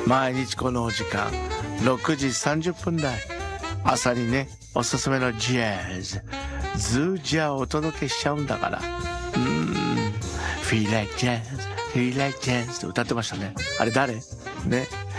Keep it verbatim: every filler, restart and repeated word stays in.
毎日このお時間ろくじさんじゅっぷん台、朝にねおすすめのジャズズージャーをお届けしちゃうんだから、うーん Feel like jazz Feel like jazz って歌ってましたね。あれ誰ね